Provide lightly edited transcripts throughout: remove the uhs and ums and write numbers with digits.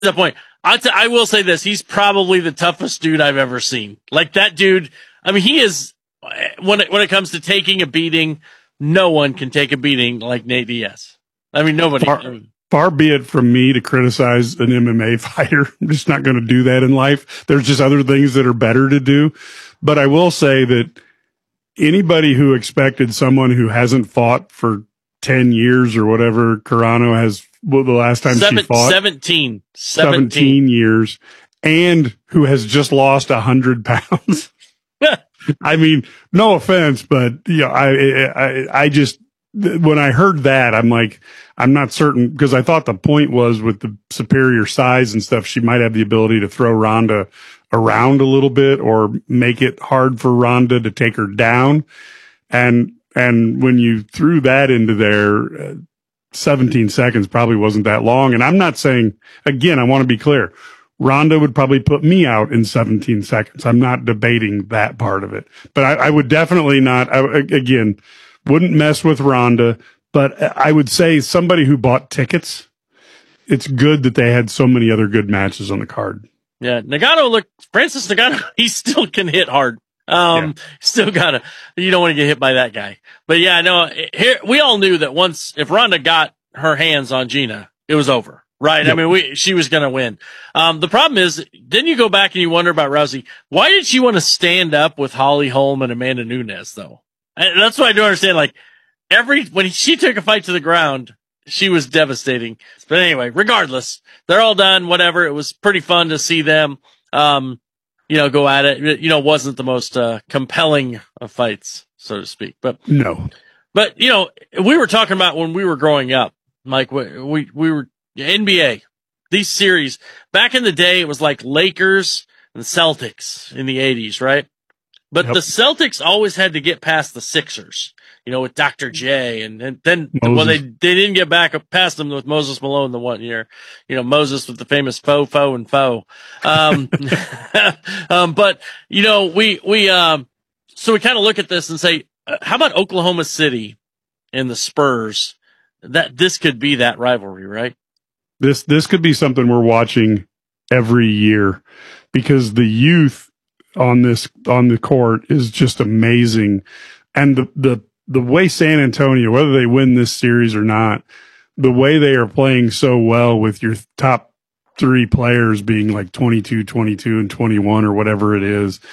the point. I will say this. He's probably the toughest dude I've ever seen. Like that dude. I mean, he is, when it comes to taking a beating, no one can take a beating like Nate Diaz. I mean, nobody. Far be it from me to criticize an MMA fighter. I'm just not going to do that in life. There's just other things that are better to do. But I will say that anybody who expected someone who hasn't fought for 10 years or whatever Carano has, well, the last time she fought 17 years, and who has just lost 100 pounds. I mean, no offense, but I just, when I heard that, I'm like, I'm not certain, because I thought the point was with the superior size and stuff, she might have the ability to throw Ronda around a little bit or make it hard for Ronda to take her down. And when you threw that into there, 17 seconds probably wasn't that long. And I'm not saying, again, I want to be clear, Ronda would probably put me out in 17 seconds. I'm not debating that part of it, but I would definitely not, again, wouldn't mess with Ronda, but I would say somebody who bought tickets, it's good that they had so many other good matches on the card. Yeah. Francis Ngannou, he still can hit hard. Still you don't want to get hit by that guy. But yeah, no, here, we all knew that once, if Ronda got her hands on Gina, it was over, right? Yep. I mean, she was going to win. The problem is, then you go back and you wonder about Rousey. Why did she want to stand up with Holly Holm and Amanda Nunes though? And that's what I don't understand. Like when she took a fight to the ground, she was devastating. But anyway, regardless, they're all done, whatever. It was pretty fun to see them, go at it. It wasn't the most compelling of fights, so to speak. But no. But we were talking about when we were growing up, Mike. We were NBA. These series back in the day, it was like Lakers and Celtics in the 80s, right? But the Celtics always had to get past the Sixers, with Dr. J, and then they didn't get back past them with Moses Malone the one year, Moses with the famous faux. But so we kind of look at this and say, how about Oklahoma City and the Spurs? That this could be that rivalry, right? This could be something we're watching every year, because the youth on the court is just amazing. And the way San Antonio, whether they win this series or not, the way they are playing so well with your top three players being like 22, and 21 or whatever it is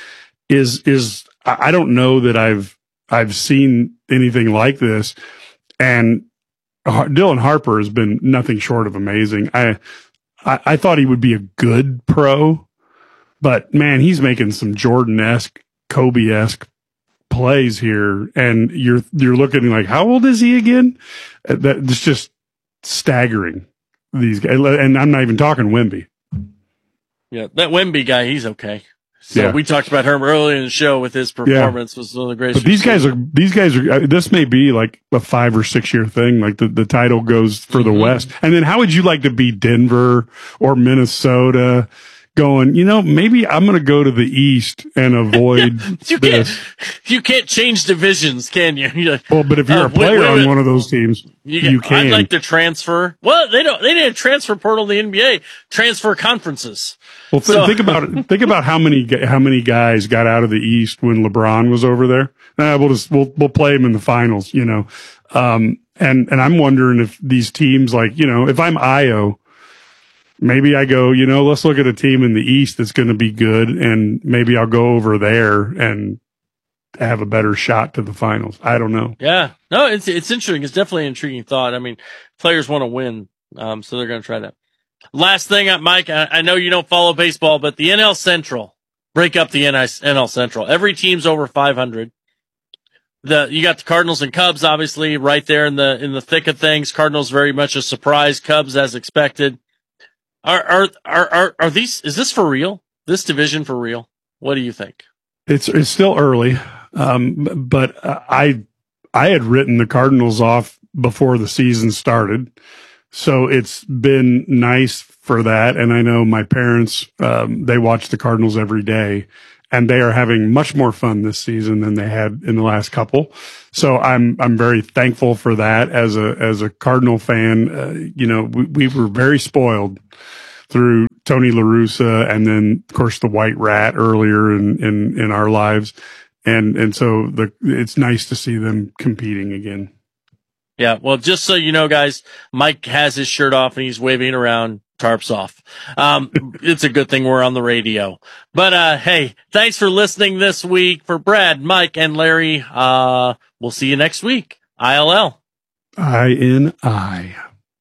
I don't know that I've seen anything like this. And Dylan Harper has been nothing short of amazing. I thought he would be a good pro, but man, he's making some Jordan-esque, Kobe-esque plays here, and you're looking like, how old is he again? That's just staggering. These guys, and I'm not even talking Wemby. Yeah, that Wemby guy, he's okay. So we talked about him earlier in the show with his performance was one of the greatest. But these guys are. This may be like a 5 or 6 year thing. Like the title goes for the West, and then how would you like to be Denver or Minnesota? Going, maybe I'm going to go to the East and avoid this. You can't change divisions, can you? Well, but if you're a player on one of those teams, you can. I'd like to transfer. Well, they didn't transfer portal in the NBA. Transfer conferences. Well, think about it. Think about how many guys got out of the East when LeBron was over there. We'll play him in the finals, and I'm wondering if these teams, like, if I'm Io, maybe I go, let's look at a team in the East that's going to be good, and maybe I'll go over there and have a better shot to the finals. I don't know. Yeah. No, it's interesting. It's definitely an intriguing thought. I mean, players want to win, so they're going to try that. Last thing, Mike, I know you don't follow baseball, but the NL Central, break up the NL Central. Every team's over 500. You got the Cardinals and Cubs, obviously, right there in the thick of things. Cardinals very much a surprise. Cubs as expected. Are these, is this for real? This division for real? What do you think? It's still early. But I had written the Cardinals off before the season started. So it's been nice for that. And I know my parents, they watch the Cardinals every day, and they are having much more fun this season than they had in the last couple. So I'm very thankful for that as a Cardinal fan. We were very spoiled through Tony La Russa and then, of course, the White Rat earlier in our lives. And so it's nice to see them competing again. Yeah. Well, just so you know, guys, Mike has his shirt off and he's waving around, tarps off. It's a good thing we're on the radio. But, hey, thanks for listening this week. For Brad, Mike, and Larry, we'll see you next week. ILL. INI.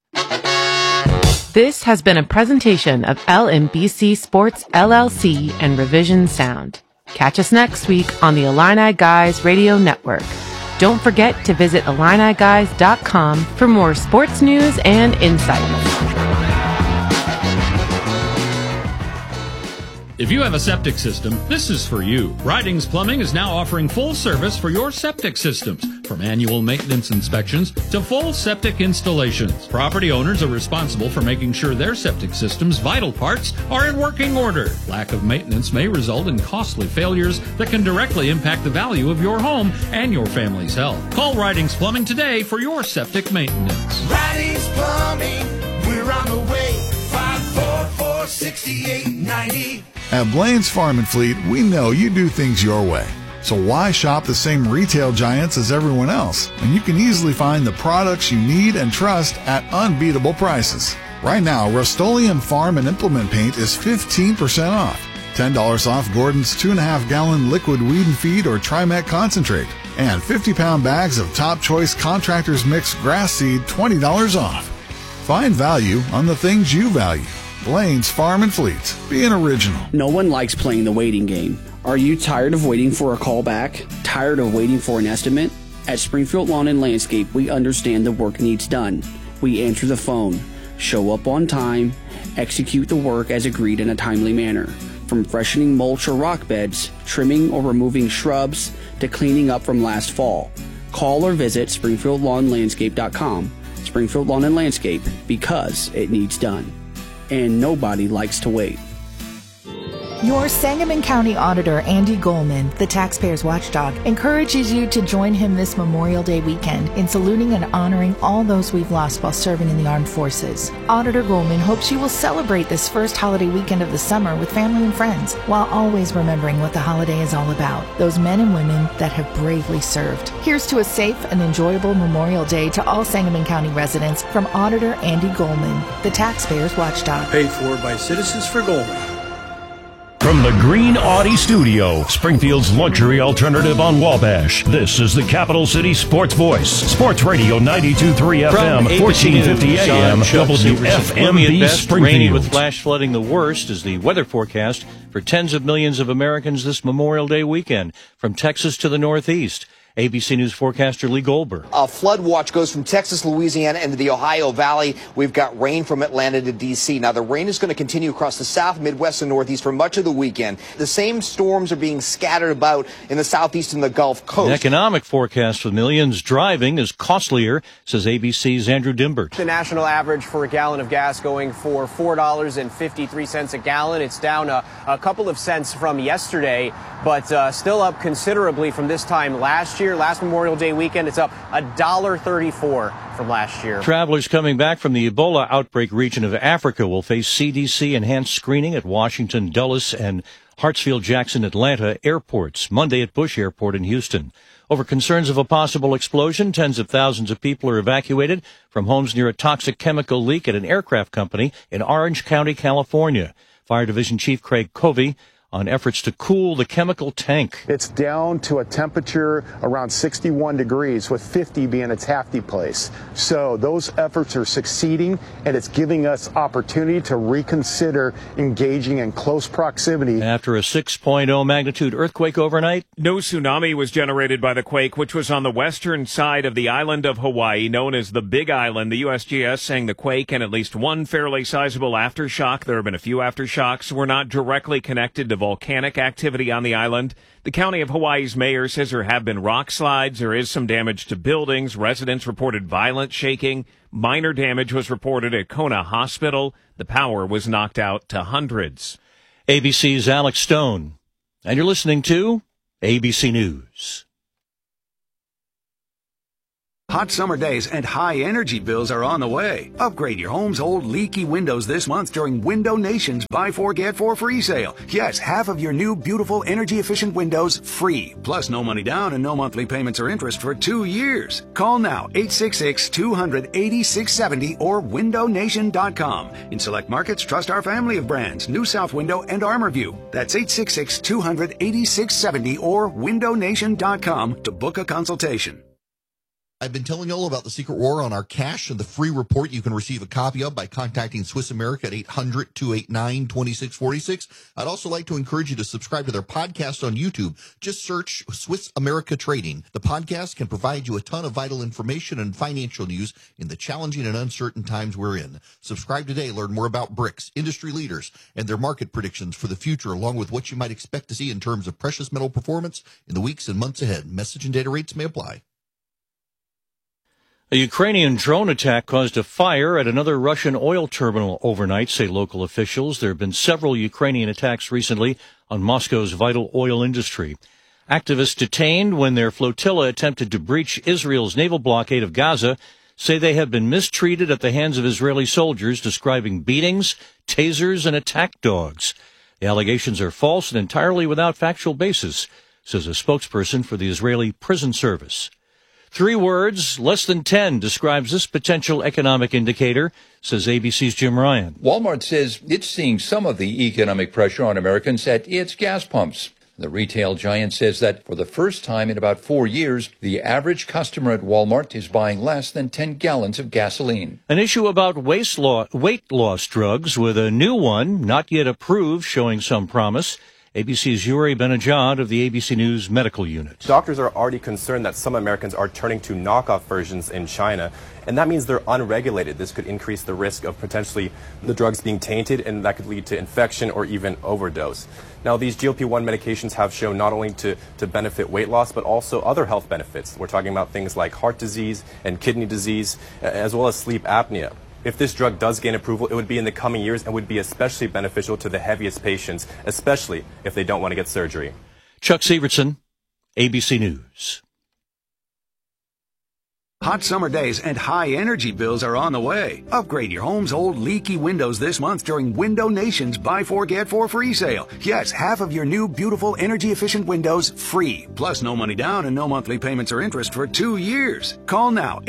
This has been a presentation of LMBC Sports LLC and Revision Sound. Catch us next week on the Illini Guys Radio Network. Don't forget to visit IlliniGuys.com for more sports news and insights. If you have a septic system, this is for you. Ridings Plumbing is now offering full service for your septic systems, from annual maintenance inspections to full septic installations. Property owners are responsible for making sure their septic system's vital parts are in working order. Lack of maintenance may result in costly failures that can directly impact the value of your home and your family's health. Call Ridings Plumbing today for your septic maintenance. Ridings Plumbing, we're on the way. 544-6890. At Blaine's Farm and Fleet, we know you do things your way. So why shop the same retail giants as everyone else? And you can easily find the products you need and trust at unbeatable prices. Right now, Rust-Oleum Farm and Implement Paint is 15% off. $10 off Gordon's 2.5-gallon liquid weed and feed or Trimet concentrate. And 50-pound bags of Top Choice Contractors Mix grass seed, $20 off. Find value on the things you value. Blaine's Farm and Fleet. Be an original. No one likes playing the waiting game. Are you tired of waiting for a call back? Tired of waiting for an estimate? At Springfield Lawn and Landscape, we understand the work needs done. We answer the phone, show up on time, execute the work as agreed in a timely manner. From freshening mulch or rock beds, trimming or removing shrubs, to cleaning up from last fall. Call or visit SpringfieldLawnLandscape.com. Springfield Lawn and Landscape, because it needs done. And nobody likes to wait. Your Sangamon County Auditor, Andy Goldman, the taxpayer's watchdog, encourages you to join him this Memorial Day weekend in saluting and honoring all those we've lost while serving in the armed forces. Auditor Goldman hopes you will celebrate this first holiday weekend of the summer with family and friends, while always remembering what the holiday is all about, those men and women that have bravely served. Here's to a safe and enjoyable Memorial Day to all Sangamon County residents from Auditor Andy Goldman, the taxpayer's watchdog. Paid for by Citizens for Goldman. From the Green Audi Studio, Springfield's luxury alternative on Wabash, this is the Capital City Sports Voice. Sports Radio 92.3 FM, 1450 AM, WFMB Springfield. Rainy with flash flooding, the worst is the weather forecast for tens of millions of Americans this Memorial Day weekend, from Texas to the Northeast. ABC News forecaster Lee Goldberg. A flood watch goes from Texas, Louisiana, into the Ohio Valley. We've got rain from Atlanta to D.C. Now, the rain is going to continue across the South, Midwest, and Northeast for much of the weekend. The same storms are being scattered about in the Southeast and the Gulf Coast. An economic forecast for millions driving is costlier, says ABC's Andrew Dimbert. The national average for a gallon of gas going for $4.53 a gallon. It's down a couple of cents from yesterday, but still up considerably from this time last year. Last Memorial Day weekend, it's up $1.34 from last year. Travelers coming back from the Ebola outbreak region of Africa will face CDC enhanced screening at Washington, Dulles, and Hartsfield-Jackson Atlanta airports Monday at Bush Airport in Houston. Over concerns of a possible explosion, tens of thousands of people are evacuated from homes near a toxic chemical leak at an aircraft company in Orange County, California. Fire Division Chief Craig Covey on efforts to cool the chemical tank. It's down to a temperature around 61 degrees, with 50 being its halfway place. So those efforts are succeeding, and it's giving us opportunity to reconsider engaging in close proximity. After a 6.0 magnitude earthquake overnight, no tsunami was generated by the quake, which was on the western side of the island of Hawaii, known as the Big Island. The USGS saying the quake and at least one fairly sizable aftershock, there have been a few aftershocks, were not directly connected to volcanic activity on the island. The county of Hawaii's mayor says there have been rock slides. There is some damage to buildings. Residents reported violent shaking. Minor damage was reported at Kona Hospital. The power was knocked out to hundreds. ABC's Alex Stone. And you're listening to ABC News. Hot summer days and high energy bills are on the way. Upgrade your home's old leaky windows this month during Window Nation's Buy 4 Get 4 free sale. Yes, half of your new beautiful energy efficient windows free. Plus no money down and no monthly payments or interest for 2 years. Call now 866-200-8670 or windownation.com. In select markets, trust our family of brands, New South Window and ArmorView. That's 866-200-8670 or windownation.com to book a consultation. I've been telling you all about the Secret War on our cash and the free report you can receive a copy of by contacting Swiss America at 800-289-2646. I'd also like to encourage you to subscribe to their podcast on YouTube. Just search Swiss America Trading. The podcast can provide you a ton of vital information and financial news in the challenging and uncertain times we're in. Subscribe today. Learn more about BRICS, industry leaders, and their market predictions for the future, along with what you might expect to see in terms of precious metal performance in the weeks and months ahead. Message and data rates may apply. A Ukrainian drone attack caused a fire at another Russian oil terminal overnight, say local officials. There have been several Ukrainian attacks recently on Moscow's vital oil industry. Activists detained when their flotilla attempted to breach Israel's naval blockade of Gaza say they have been mistreated at the hands of Israeli soldiers, describing beatings, tasers, and attack dogs. The allegations are false and entirely without factual basis, says a spokesperson for the Israeli prison service. 3 words, less than 10, describes this potential economic indicator, says ABC's Jim Ryan. Walmart says it's seeing some of the economic pressure on Americans at its gas pumps. The retail giant says that for the first time in about 4 years, the average customer at Walmart is buying less than 10 gallons of gasoline. An issue about weight loss drugs, with a new one not yet approved showing some promise. ABC's Yuri Benajad of the ABC News Medical Unit. Doctors are already concerned that some Americans are turning to knockoff versions in China, and that means they're unregulated. This could increase the risk of potentially the drugs being tainted, and that could lead to infection or even overdose. Now, these GLP-1 medications have shown not only to benefit weight loss, but also other health benefits. We're talking about things like heart disease and kidney disease, as well as sleep apnea. If this drug does gain approval, it would be in the coming years and would be especially beneficial to the heaviest patients, especially if they don't want to get surgery. Chuck Severson, ABC News. Hot summer days and high energy bills are on the way. Upgrade your home's old leaky windows this month during Window Nation's Buy 4 Get 4 free sale. Yes, half of your new beautiful energy efficient windows free. Plus no money down and no monthly payments or interest for 2 years. Call now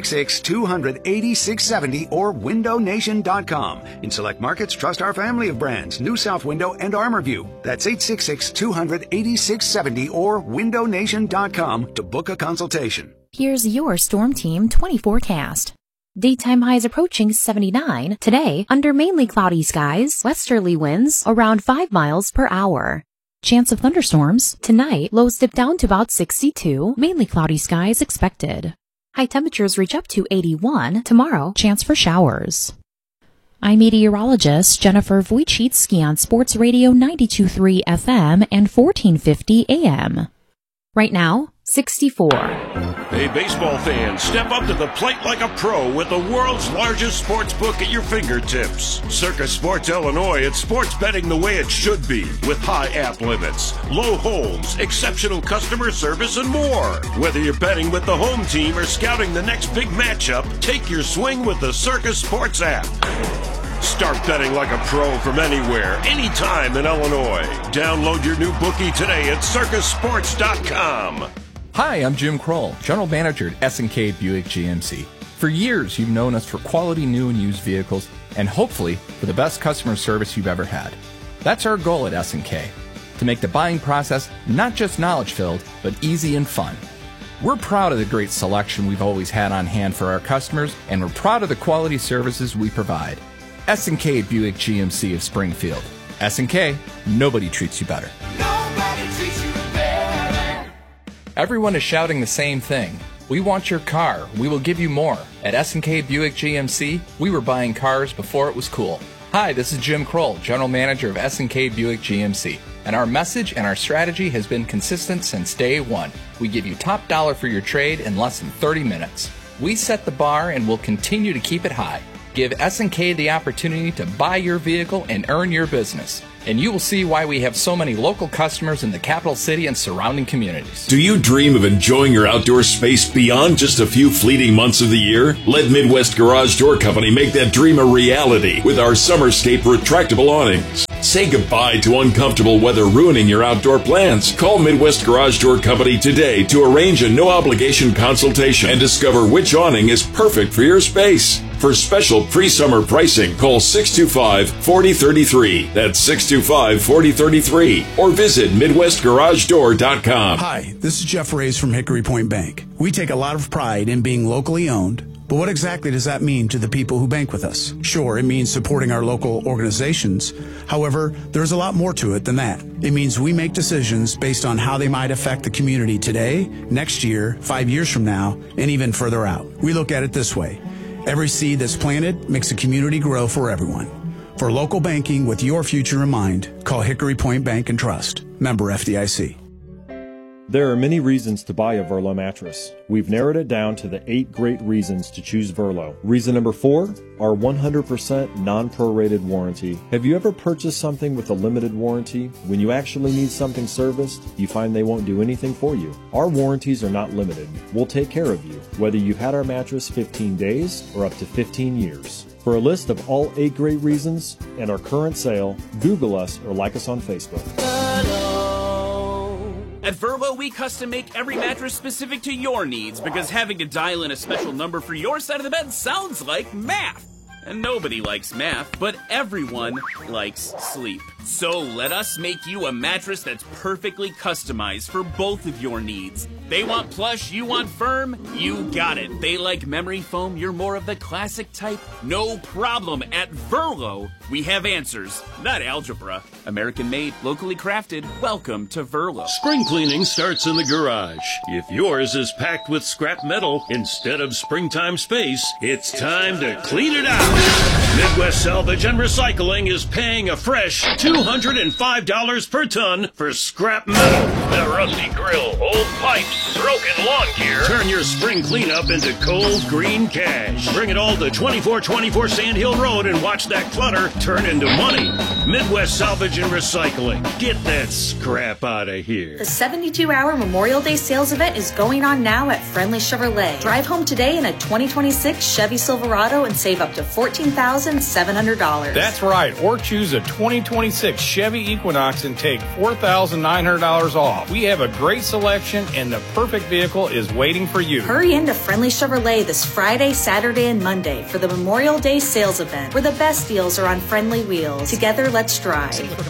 866-200-8670 or windownation.com. In select markets, trust our family of brands, New South Window and ArmorView. That's 866-200-8670 or windownation.com to book a consultation. Here's your Storm Team 20 forecast. Daytime highs approaching 79. Today, under mainly cloudy skies, westerly winds around 5 miles per hour. Chance of thunderstorms. Tonight, lows dip down to about 62. Mainly cloudy skies expected. High temperatures reach up to 81. Tomorrow, chance for showers. I'm meteorologist Jennifer Wojcicki on Sports Radio 92.3 FM and 1450 AM. Right now, 64. Hey, baseball fans, step up to the plate like a pro with the world's largest sports book at your fingertips. Circus Sports Illinois, it's sports betting the way it should be, with high app limits, low holds, exceptional customer service, and more. Whether you're betting with the home team or scouting the next big matchup, take your swing with the Circus Sports app. Start betting like a pro from anywhere, anytime in Illinois. Download your new bookie today at circusports.com. Hi, I'm Jim Kroll, General Manager at S&K Buick GMC. For years, you've known us for quality new and used vehicles, and hopefully for the best customer service you've ever had. That's our goal at S&K, to make the buying process not just knowledge-filled, but easy and fun. We're proud of the great selection we've always had on hand for our customers, and we're proud of the quality services we provide. S&K Buick GMC of Springfield. S&K, nobody treats you better. Nobody treats you better. Everyone is shouting the same thing. We want your car. We will give you more. At S&K Buick GMC, we were buying cars before it was cool. Hi, this is Jim Kroll, General Manager of S&K Buick GMC. And our message and our strategy has been consistent since day one. We give you top dollar for your trade in less than 30 minutes. We set the bar and will continue to keep it high. Give S&K the opportunity to buy your vehicle and earn your business. And you will see why we have so many local customers in the capital city and surrounding communities. Do you dream of enjoying your outdoor space beyond just a few fleeting months of the year? Let Midwest Garage Door Company make that dream a reality with our Summerscape retractable awnings. Say goodbye to uncomfortable weather ruining your outdoor plans. Call Midwest Garage Door Company today to arrange a no-obligation consultation and discover which awning is perfect for your space. For special pre-summer pricing, call 625-4033. That's 625-4033. Or visit MidwestGarageDoor.com. Hi, this is Jeff Reyes from Hickory Point Bank. We take a lot of pride in being locally owned. But what exactly does that mean to the people who bank with us? Sure, it means supporting our local organizations. However, there's a lot more to it than that. It means we make decisions based on how they might affect the community today, next year, 5 years from now, and even further out. We look at it this way. Every seed that's planted makes a community grow for everyone. For local banking with your future in mind, call Hickory Point Bank and Trust. Member FDIC. There are many reasons to buy a Verlo mattress. We've narrowed it down to the 8 great reasons to choose Verlo. Reason number 4, our 100% non-prorated warranty. Have you ever purchased something with a limited warranty? When you actually need something serviced, you find they won't do anything for you. Our warranties are not limited. We'll take care of you, whether you've had our mattress 15 days or up to 15 years. For a list of all 8 great reasons and our current sale, Google us or like us on Facebook. At Verlo, we custom make every mattress specific to your needs because having to dial in a special number for your side of the bed sounds like math. And nobody likes math, but everyone likes sleep. So let us make you a mattress that's perfectly customized for both of your needs. They want plush, you want firm, you got it. They like memory foam, you're more of the classic type. No problem. At Verlo, we have answers, not algebra. American made, locally crafted. Welcome to Verlo. Spring cleaning starts in the garage. If yours is packed with scrap metal instead of springtime space, it's time to clean it out. Midwest Salvage and Recycling is paying a fresh $205 per ton for scrap metal. That rusty grill, old pipes, broken lawn gear. Turn your spring cleanup into cold green cash. Bring it all to 2424 Sand Hill Road and watch that clutter turn into money. Midwest Salvage and Recycling. Get that scrap out of here. The 72-hour Memorial Day sales event is going on now at Friendly Chevrolet. Drive home today in a 2026 Chevy Silverado and save up to $14,700. That's right. Or choose a 2026 Chevy Equinox and take $4,900 off. We have a great selection and the perfect vehicle is waiting for you. Hurry into Friendly Chevrolet this Friday, Saturday, and Monday for the Memorial Day sales event, where the best deals are on Friendly wheels. Together, let's drive.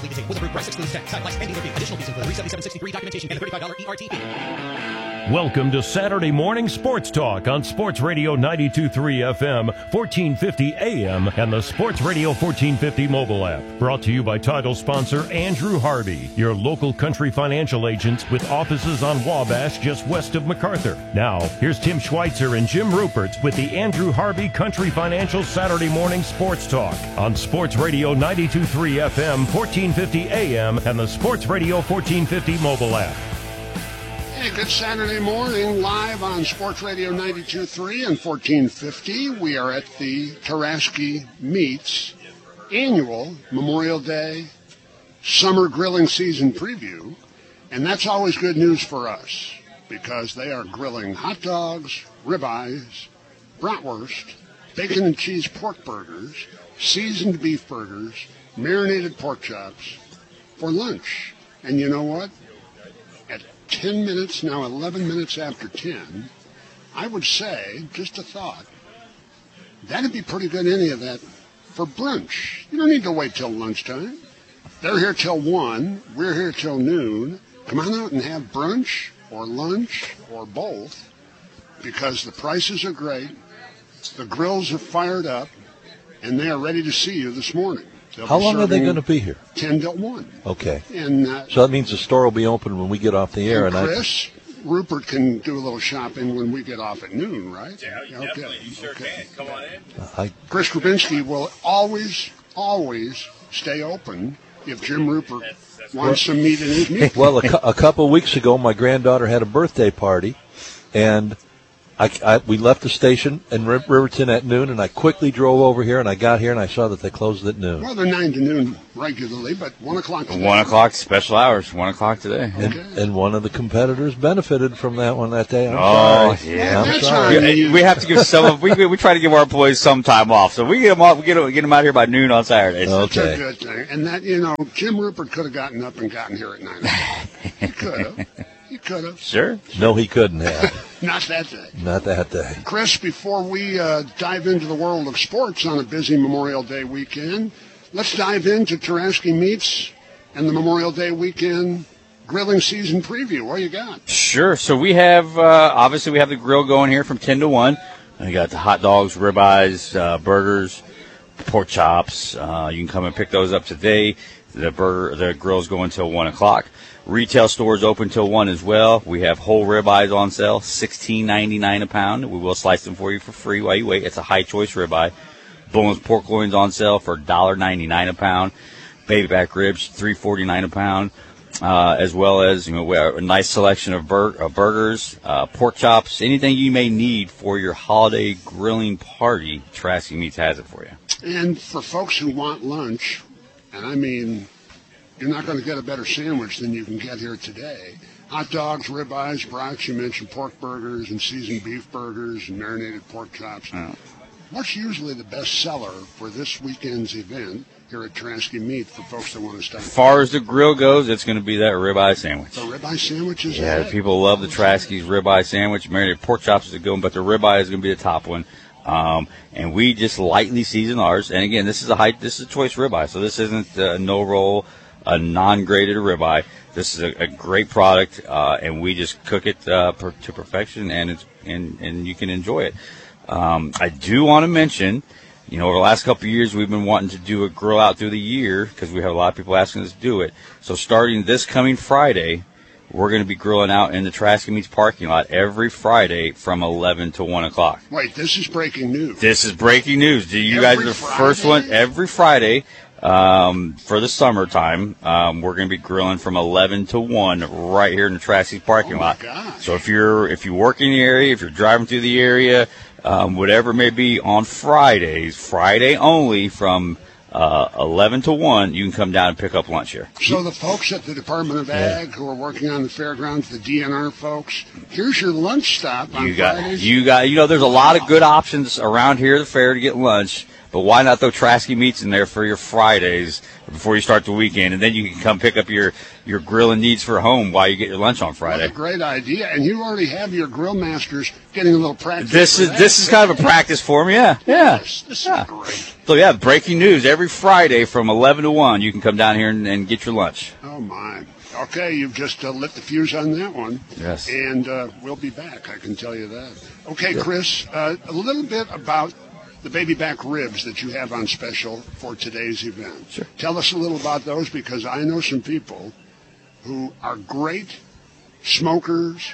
Welcome to Saturday Morning Sports Talk on Sports Radio 92.3 FM, 1450 AM, and the Sports Radio 1450 mobile app. Brought to you by title sponsor Andrew Harvey, your local country financial agent with offices on Wabash just west of MacArthur. Now, here's Tim Schweitzer and Jim Rupert with the Andrew Harvey Country Financial Saturday Morning Sports Talk on Sports Radio 92.3 FM, 1450 AM, and the Sports Radio 1450 mobile app. Hey, good Saturday morning, live on Sports Radio 92.3 and 1450. We are at the Taraski Meats annual Memorial Day summer grilling season preview, and that's always good news for us because they are grilling hot dogs, ribeyes, bratwurst, bacon and cheese pork burgers, seasoned beef burgers, marinated pork chops for lunch. And you know what? 10 minutes, now 11 minutes after 10, I would say, just a thought, that'd be pretty good, any of that, for brunch. You don't need to wait till lunchtime. They're here till 1, we're here till noon. Come on out and have brunch or lunch or both, because the prices are great, the grills are fired up, and they are ready to see you this morning. How long are they going to be here? 10 till 1. Okay. And so that means the store will be open when we get off the air. And Chris, Rupert can do a little shopping when we get off at noon, right? Yeah, definitely. You sure can. Come on in. Chris Grabinski will always stay open if Jim Rupert wants some meat in his meat. Well, a couple of weeks ago, my granddaughter had a birthday party, and We left the station in Riverton at noon, and I quickly drove over here, and I got here, and I saw that they closed at noon. Well, they're 9 to noon regularly, but 1 o'clock today. 1 o'clock, special hours, 1 o'clock today. Okay. And one of the competitors benefited from that one that day. I'm sorry. Yeah. I'm sorry. We have to give we try to give our employees some time off, so we get them off. We get them out here by noon on Saturdays. That's a good thing. And that, Jim Rupert could have gotten up and gotten here at 9 o'clock. He could have. He could have. Sure. No, he couldn't have. Not that day. Not that day. Chris, before we dive into the world of sports on a busy Memorial Day weekend, let's dive into Taraski Meats and the Memorial Day weekend grilling season preview. What you got? Sure. So we have, obviously, we have the grill going here from 10 to 1. We got the hot dogs, ribeyes, burgers, pork chops. You can come and pick those up today. The grill's going until 1 o'clock. Retail stores open till 1 as well. We have whole ribeyes on sale, $16.99 a pound. We will slice them for you for free while you wait. It's a high choice ribeye. Boneless pork loins on sale for $1.99 a pound. Baby back ribs, $3.49 a pound. As well as we have a nice selection of burgers, pork chops, anything you may need for your holiday grilling party. Taraski Meats has it for you. And for folks who want lunch, and I mean, you're not going to get a better sandwich than you can get here today. Hot dogs, ribeyes, brats, you mentioned pork burgers and seasoned beef burgers and marinated pork chops. What's usually the best seller for this weekend's event here at Taraski Meat for folks that want to start? As far as the grill goes, it's going to be that ribeye sandwich. The ribeye sandwich is Yeah, people love the Taraski's ribeye sandwich. Marinated pork chops is a good one, but the ribeye is going to be the top one. And we just lightly season ours. And again, this is a choice ribeye, so this isn't a no roll, a non-graded ribeye. This is a great product, and we just cook it to perfection, and you can enjoy it. I do want to mention, over the last couple of years, we've been wanting to do a grill out through the year because we have a lot of people asking us to do it. So starting this coming Friday, we're going to be grilling out in the Taraski Meats parking lot every Friday from 11 to 1 o'clock. Wait, this is breaking news. This is breaking news. You guys are the first one every Friday for the summertime. We're going to be grilling from 11 to 1 right here in the Taraski parking lot. Gosh. So if you work in the area, if you're driving through the area, whatever it may be, on Fridays, Friday only, from 11 to 1, you can come down and pick up lunch here. So the folks at the Department of Ag who are working on the fairgrounds, the DNR folks, here's your lunch stop on Fridays. There's a lot of good options around here at the fair to get lunch, but why not throw Taraski Meats in there for your Fridays before you start the weekend, and then you can come pick up your grilling needs for home while you get your lunch on Friday. What a great idea. And you already have your grill masters getting a little practice. This is kind of a practice for them, yeah. This is great. So, breaking news. Every Friday from 11 to 1, you can come down here and get your lunch. Oh, my. Okay, you've just lit the fuse on that one. Yes. And we'll be back, I can tell you that. Okay, Chris, a little bit about the baby back ribs that you have on special for today's event. Sure. Tell us a little about those, because I know some people who are great smokers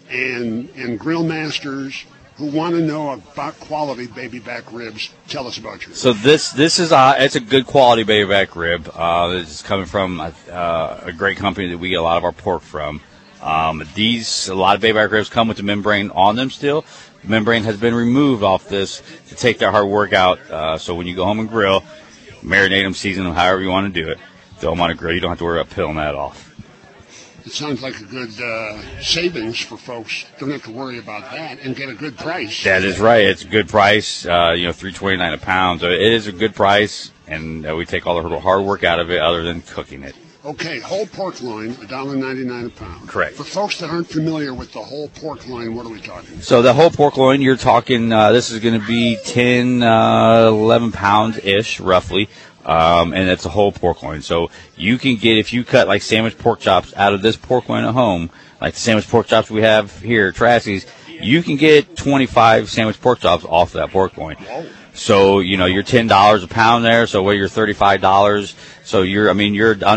and grill masters who want to know about quality baby back ribs. Tell us about yours. So this is it's a good quality baby back rib. This is coming from a great company that we get a lot of our pork from. A lot of baby back ribs come with the membrane on them still. The membrane has been removed off this to take that hard work out. So when you go home and grill, marinate them, season them, however you want to do it. Throw them on a grill. You don't have to worry about peeling that off. It sounds like a good savings for folks. Don't have to worry about that and get a good price. That is right. It's a good price. $3.29 a pound. So it is a good price, and we take all the hard work out of it, other than cooking it. Okay, whole pork loin, $1.99 a pound. Correct. For folks that aren't familiar with the whole pork loin, what are we talking? So the whole pork loin, you're talking. This is going to be 10, 11 pounds ish, roughly. And it's a whole pork loin. So you can get, if you cut like sandwich pork chops out of this pork loin at home, like the sandwich pork chops we have here at Taraski's, you can get 25 sandwich pork chops off that pork loin. Whoa. So, you're $10 a pound there, so you're $35. So you're under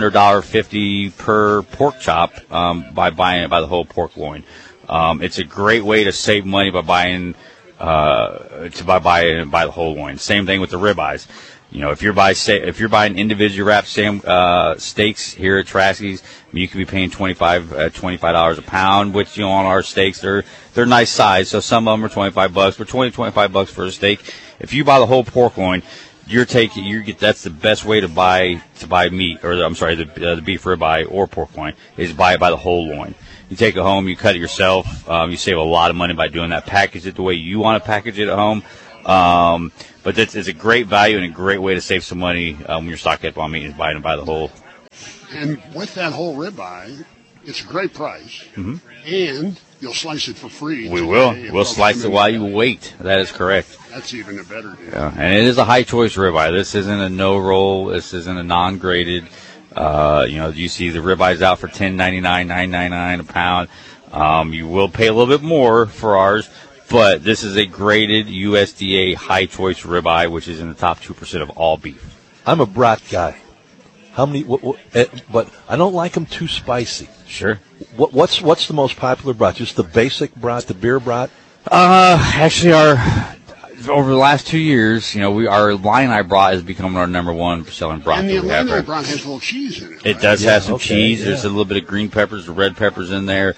$1.50 per pork chop, by buying it by the whole pork loin. It's a great way to save money by buying it by the whole loin. Same thing with the ribeyes. if you're buying individual wrapped steaks here at Trasky's, you could be paying $25 a pound, which on our steaks they're nice size. So some of them are $25, but $25 for a steak. If you buy the whole pork loin, that's the best way to buy meat, or I'm sorry, the beef ribeye or pork loin is buy it by the whole loin. You take it home, you cut it yourself. You save a lot of money by doing that. Package it the way you want to package it at home. But it's a great value and a great way to save some money when you're stocking up on meat and buying it by the whole. And with that whole ribeye, it's a great price. Mm-hmm. And you'll slice it for free. We will. We'll slice it while you wait. That is correct. That's even a better deal. Yeah, and it is a high choice ribeye. This isn't a no roll. This isn't a non-graded. You see the ribeyes out for $10.99, $9.99 a pound. You will pay a little bit more for ours, but this is a graded USDA high choice ribeye, which is in the top 2% of all beef. I'm a brat guy. How many? But I don't like them too spicy. Sure. What's the most popular brat? Just the basic brat, the beer brat? Actually, over the last 2 years, our Illini brat has become our number one selling brat. And the Illini brat has a little cheese in it. It does have some cheese. There's a little bit of green peppers, the red peppers in there.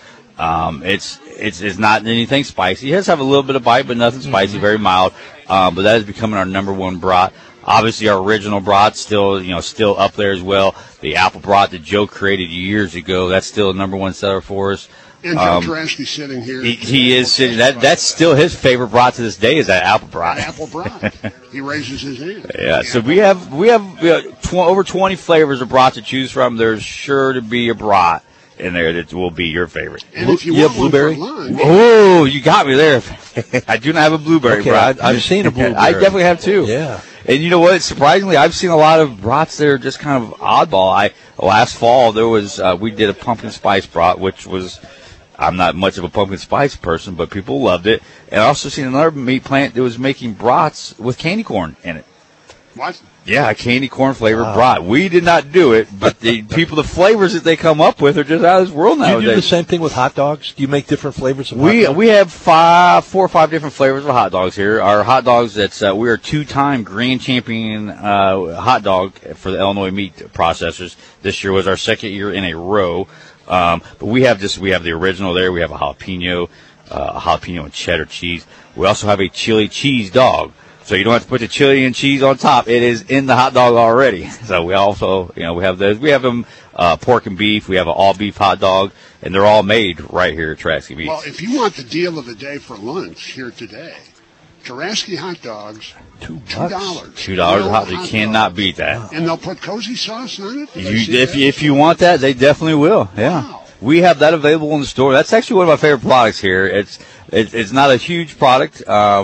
It's not anything spicy. It does have a little bit of bite, but nothing spicy, very mild. But that is becoming our number one brat. Obviously, our original brat still up there as well. The apple brat that Joe created years ago, that's still the number one seller for us. And Joe Tarasky sitting here. He is sitting. That's still his favorite brat to this day. Is that apple brat? Apple brat. He raises his hand. Yeah. So we have over 20 flavors of brat to choose from. There's sure to be a brat in there that will be your favorite. And if you want blueberry? One for lunch, oh, you got me there. I do not have a blueberry brat. I've seen a blueberry. I definitely have too. Yeah. And you know what? Surprisingly, I've seen a lot of brats that are just kind of oddball. Last fall there was we did a pumpkin spice brat, which was. I'm not much of a pumpkin spice person, but people loved it. And I also seen another meat plant that was making brats with candy corn in it. What? Yeah, a candy corn flavored brat. We did not do it, but the flavors that they come up with are just out of this world nowadays. Do you do the same thing with hot dogs? Do you make different flavors of hot dogs? We have 4 or 5 different flavors of hot dogs here. Our hot dogs, we are 2-time grand champion hot dog for the Illinois meat processors. This year was our second year in a row. But we have the original there. We have a jalapeno and cheddar cheese. We also have a chili cheese dog. So you don't have to put the chili and cheese on top. It is in the hot dog already. So we also, we have those. We have them, pork and beef. We have an all beef hot dog, and they're all made right here at Trasky Meats. Well, if you want the deal of the day for lunch here today, Tarasky hot dogs, $2. $2 a hot dog. You cannot beat that. And they'll put cozy sauce on it? If you want that, they definitely will. Yeah. Wow. We have that available in the store. That's actually one of my favorite products here. It's not a huge product,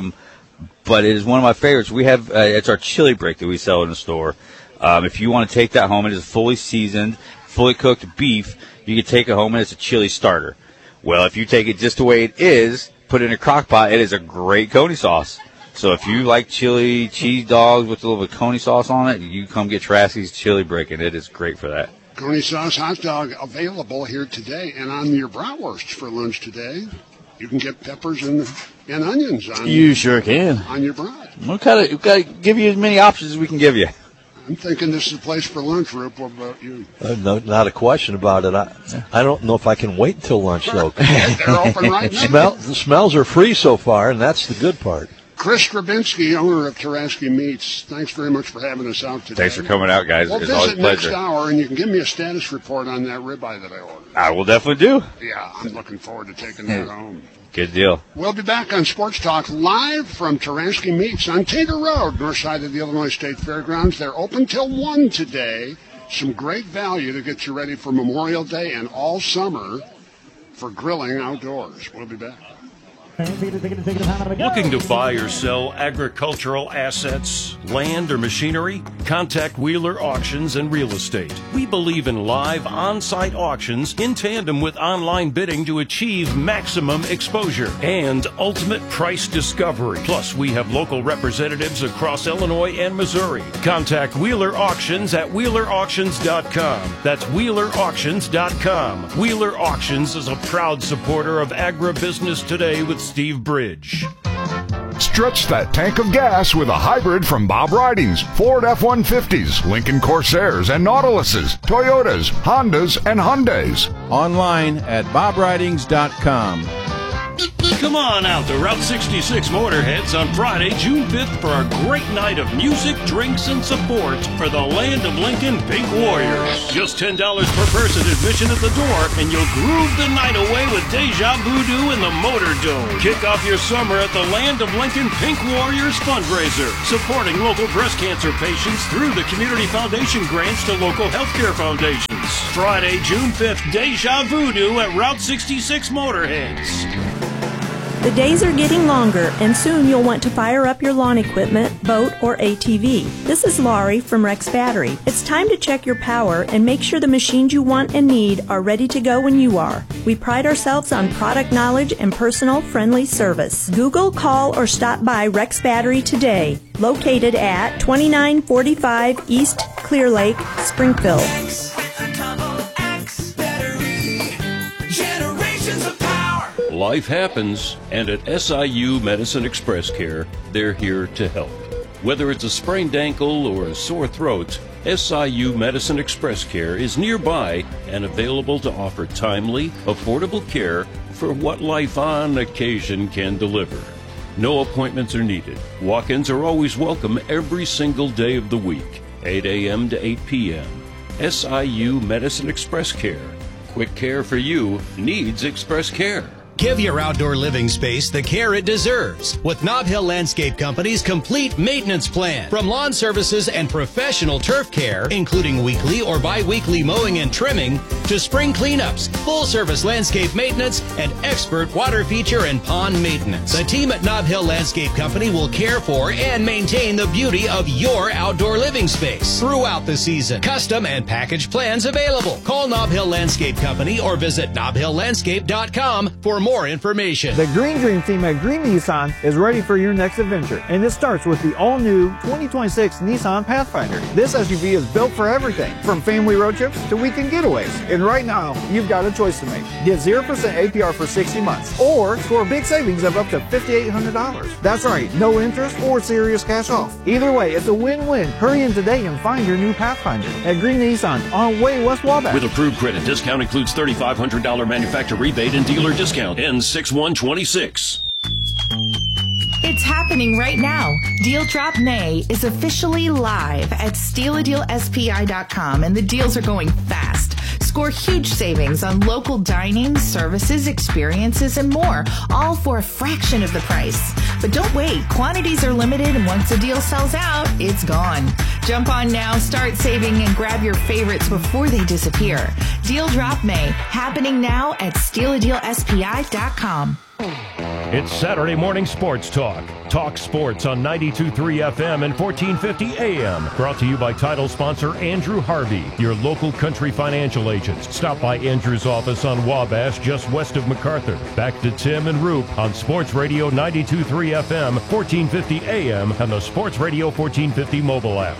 but it is one of my favorites. We have it's our chili brick that we sell in the store. If you want to take that home, it is fully seasoned, fully cooked beef. You can take it home, and it's a chili starter. Well, if you take it just the way it is, put it in a crock pot, it is a great coney sauce. So if you like chili cheese dogs with a little bit of coney sauce on it, you come get Trasky's chili brick, and it is great for that. Coney sauce hot dog available here today, and on your bratwurst for lunch today. You can get peppers and onions on. You sure can. On your brat. We've got to give you as many options as we can give you. I'm thinking this is a place for lunch, Roop. What about you? No, not a question about it. I don't know if I can wait until lunch, though. They're open right now. The smells are free so far, and that's the good part. Chris Strabinsky, owner of Tarasky Meats, thanks very much for having us out today. Thanks for coming out, guys. We'll it's always a pleasure. Next hour, and you can give me a status report on that ribeye that I ordered. I will definitely do. Yeah, I'm looking forward to taking that home. Good deal. We'll be back on Sports Talk live from Tarasky Meats on Tater Road, north side of the Illinois State Fairgrounds. They're open till 1 today. Some great value to get you ready for Memorial Day and all summer for grilling outdoors. We'll be back. Looking to buy or sell agricultural assets, land, or machinery? Contact Wheeler Auctions and Real Estate. We believe in live on-site auctions in tandem with online bidding to achieve maximum exposure and ultimate price discovery. Plus, we have local representatives across Illinois and Missouri. Contact Wheeler Auctions at WheelerAuctions.com. That's WheelerAuctions.com. Wheeler Auctions is a proud supporter of agribusiness today with Steve Bridge. Stretch that tank of gas with a hybrid from Bob Ridings. Ford F-150s, Lincoln Corsairs and Nautiluses, Toyotas, Hondas, and Hyundais. Online at bobridings.com. Come on out to Route 66 Motorheads on Friday, June 5th for a great night of music, drinks, and support for the Land of Lincoln Pink Warriors. Just $10 per person admission at the door, and you'll groove the night away with Deja Voodoo in the Motor Dome. Kick off your summer at the Land of Lincoln Pink Warriors fundraiser, supporting local breast cancer patients through the Community Foundation grants to local healthcare foundations. Friday, June 5th, Deja Voodoo at Route 66 Motorheads. The days are getting longer, and soon you'll want to fire up your lawn equipment, boat, or ATV. This is Laurie from Rex Battery. It's time to check your power and make sure the machines you want and need are ready to go when you are. We pride ourselves on product knowledge and personal, friendly service. Google, call, or stop by Rex Battery today. Located at 2945 East Clear Lake, Springfield. Life happens, and at SIU Medicine Express Care, they're here to help. Whether it's a sprained ankle or a sore throat, SIU Medicine Express Care is nearby and available to offer timely, affordable care for what life on occasion can deliver. No appointments are needed. Walk-ins are always welcome every single day of the week, 8 a.m. to 8 p.m. SIU Medicine Express Care. Quick care for you needs express care. Give your outdoor living space the care it deserves with Nob Hill Landscape Company's complete maintenance plan. From lawn services and professional turf care, including weekly or bi-weekly mowing and trimming, to spring cleanups, full-service landscape maintenance, and expert water feature and pond maintenance. The team at Nob Hill Landscape Company will care for and maintain the beauty of your outdoor living space throughout the season. Custom and package plans available. Call Nob Hill Landscape Company or visit nobhilllandscape.com for more information. The Green Dream team at Green Nissan is ready for your next adventure, and it starts with the all-new 2026 Nissan Pathfinder. This SUV is built for everything, from family road trips to weekend getaways. And right now, you've got a choice to make. Get 0% APR for 60 months, or score big savings of up to $5,800. That's right, no interest or serious cash off. Either way, it's a win-win. Hurry in today and find your new Pathfinder at Green Nissan on Way West Wabash. With approved credit, discount includes $3,500 manufacturer rebate and dealer discount. Ends 6/1/26. It's happening right now. Deal Drop May is officially live at stealadealspi.com, and the deals are going fast. Score huge savings on local dining, services, experiences, and more, all for a fraction of the price. But don't wait. Quantities are limited, and once a deal sells out, it's gone. Jump on now, start saving, and grab your favorites before they disappear. Deal Drop May, happening now at stealadealspi.com. It's Saturday morning sports talk. Talk sports on 92.3 FM and 1450 AM. Brought to you by title sponsor Andrew Harvey, your local country financial agents. Stop by Andrew's office on Wabash, just west of MacArthur. Back to Tim and Roop on Sports Radio 92.3 FM, 1450 AM, and the Sports Radio 1450 mobile app.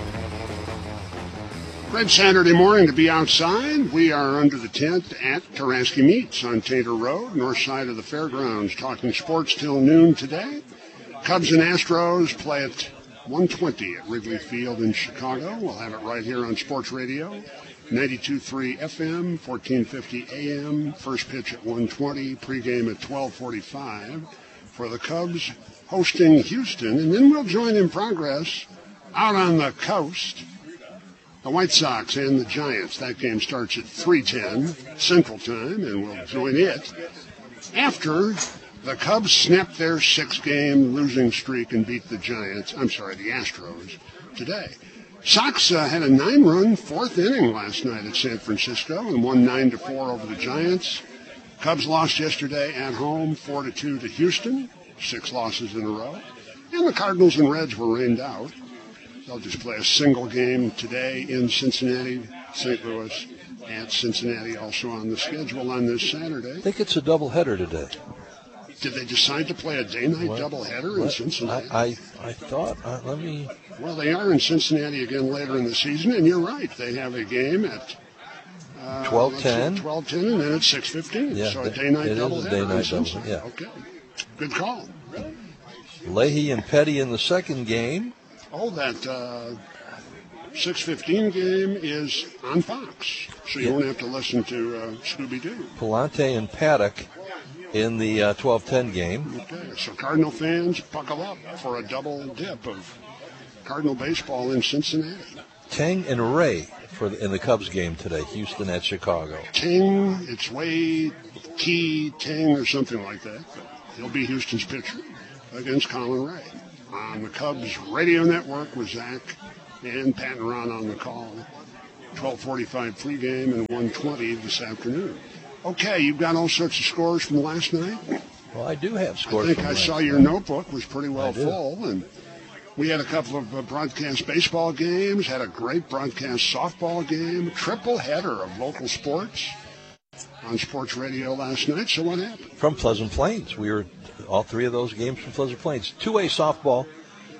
Great Saturday morning to be outside. We are under the tent at Taraski Meats on Tater Road, north side of the fairgrounds, talking sports till noon today. Cubs and Astros play at 1:20 at Wrigley Field in Chicago. We'll have it right here on Sports Radio 92.3 FM, 1450 AM. First pitch at 1:20, pregame at 12:45 for the Cubs hosting Houston. And then we'll join in progress out on the coast, the White Sox and the Giants. That game starts at 3:10 Central Time, and we'll join it after the Cubs snapped their 6-game losing streak and beat the Astros today. Sox had a 9-run fourth inning last night at San Francisco and won 9-4 over the Giants. Cubs lost yesterday at home 4-2 to Houston, 6 losses in a row. And the Cardinals and Reds were rained out. They'll just play a single game today in Cincinnati, St. Louis, and Cincinnati also on the schedule on this Saturday. I think it's a doubleheader today. Did they decide to play a day-night doubleheader in Cincinnati? I thought, let me... Well, they are in Cincinnati again later in the season, and you're right. They have a game at 12:10. 12:10, and then at 6:15. Yeah, so a day-night doubleheader. It is a day-night doubleheader, yeah. Okay. Good call. Leahy and Petty in the second game. Oh, that 6:15 game is on Fox, so you won't have to listen to Scooby-Doo. Palante and Paddock in the 12-10 game. Okay, so Cardinal fans, buckle up for a double dip of Cardinal baseball in Cincinnati. Tang and Ray in the Cubs game today, Houston at Chicago. Tang, it's Wade, T, Tang, or something like that. He'll be Houston's pitcher against Colin Ray. On the Cubs radio network with Zach and Pat and Ron on the call. 12:45 pregame and 1:20 this afternoon. Okay, you've got all sorts of scores from last night. Well, I do have scores. I think I saw your notebook was pretty well full, and we had a couple of broadcast baseball games, had a great broadcast softball game, triple header of local sports on sports radio last night. So what happened? From Pleasant Plains. We were all three of those games from Pleasant Plains. 2A softball.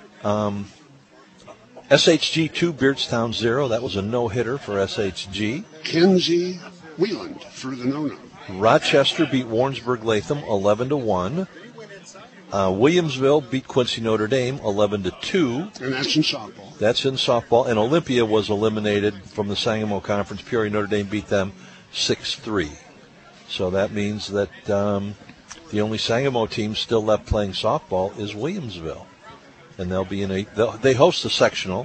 SHG 2, Beardstown 0. That was a no-hitter for SHG. Kenzie Wieland threw the no-no. Rochester beat Warrensburg Latham 11-1. Williamsville beat Quincy Notre Dame 11-2. And that's in softball. That's in softball. And Olympia was eliminated from the Sangamo Conference. Peoria Notre Dame beat them 6-3. So that means that the only Sangamo team still left playing softball is Williamsville. And they'll be they host the sectional.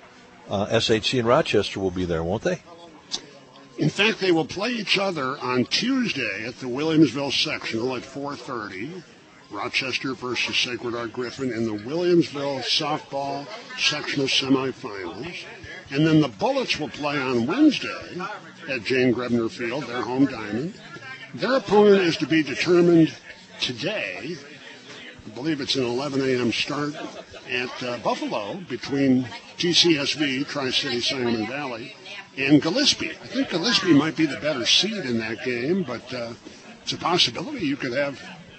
SHC and Rochester will be there, won't they? In fact, they will play each other on Tuesday at the Williamsville sectional at 4:30. Rochester versus Sacred Heart Griffin in the Williamsville softball sectional semifinals. And then the Bullets will play on Wednesday at Jane Grebner Field, their home diamond. Their opponent is to be determined today. I believe it's an 11 a.m. start at Buffalo between TCSV, Tri-City Sangamon Valley, and Gillespie. I think Gillespie might be the better seed in that game, but it's a possibility you could have